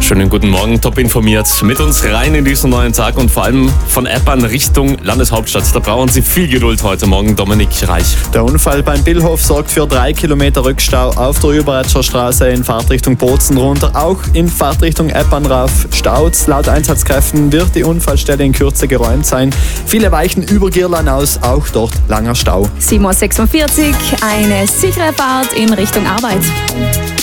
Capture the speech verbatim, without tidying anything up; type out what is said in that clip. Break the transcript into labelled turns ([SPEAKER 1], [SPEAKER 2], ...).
[SPEAKER 1] Schönen guten Morgen, top informiert. Mit uns rein in diesen neuen Tag und vor allem von Eppern Richtung Landeshauptstadt. Da brauchen Sie viel Geduld heute Morgen, Dominik Reich.
[SPEAKER 2] Der Unfall beim Billhof sorgt für drei Kilometer Rückstau auf der Überetscher Straße in Fahrtrichtung Bozen runter. Auch in Fahrtrichtung Eppernraff staut's. Laut Einsatzkräften wird die Unfallstelle in Kürze geräumt sein. Viele weichen über Gierlan aus, auch dort langer Stau.
[SPEAKER 3] sieben Uhr sechsundvierzig, eine sichere Fahrt in Richtung Arbeit.